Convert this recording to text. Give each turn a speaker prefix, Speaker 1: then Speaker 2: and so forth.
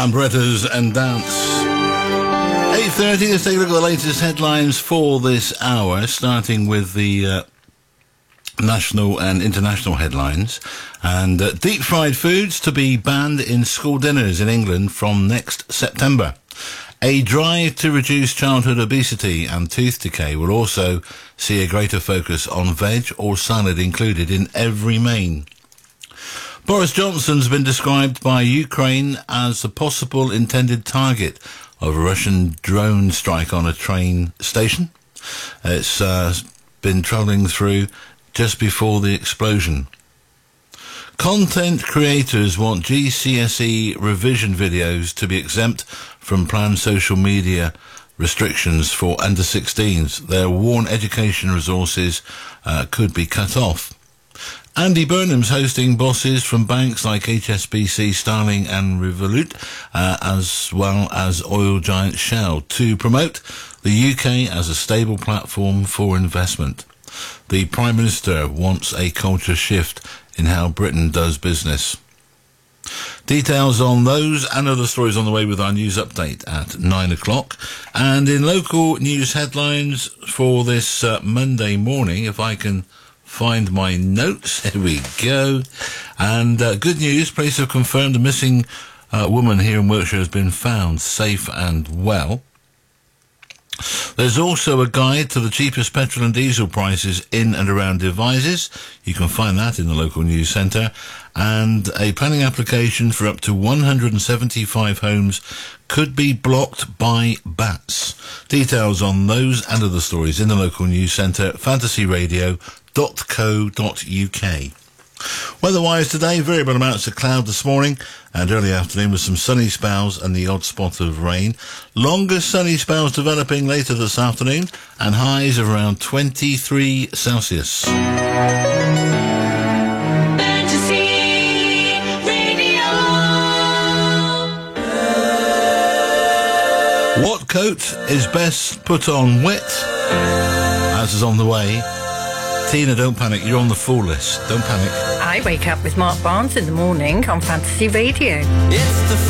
Speaker 1: Lambrettas and Dance. 8:30, let's take a look at the latest headlines for this hour, starting with the national and international headlines. And deep-fried foods to be banned in school dinners in England from next September. A drive to reduce childhood obesity and tooth decay will also see a greater focus on veg or salad included in every main. Boris Johnson's been described by Ukraine as a possible intended target of a Russian drone strike on a train station. It's been travelling through just before the explosion. Content creators want GCSE revision videos to be exempt from planned social media restrictions for under 16s. Their worn education resources could be cut off. Andy Burnham's hosting bosses from banks like HSBC, Starling and Revolut, as well as oil giant Shell, to promote the UK as a stable platform for investment. The Prime Minister wants a culture shift in how Britain does business. Details on those and other stories on the way with our news update at 9 o'clock. And in local news headlines for this Monday morning, if I can find my notes. Here we go. And good news, police have confirmed a missing woman here in Wiltshire has been found safe and well. There's also a guide to the cheapest petrol and diesel prices in and around Devizes. You can find that in the local news centre. And a planning application for up to 175 homes could be blocked by bats. Details on those and other stories in the local news centre, fantasyradio.co.uk. Weather-wise today, variable amounts of cloud this morning and early afternoon with some sunny spells and the odd spot of rain. Longer sunny spells developing later this afternoon and highs of around 23 Celsius.
Speaker 2: Fantasy Radio.
Speaker 1: What coat is best put on wet? As is on the way. Tina, don't panic. You're on the full list. Don't panic.
Speaker 3: I wake up with Mark Barnes in the morning on Fantasy Radio.
Speaker 2: It's the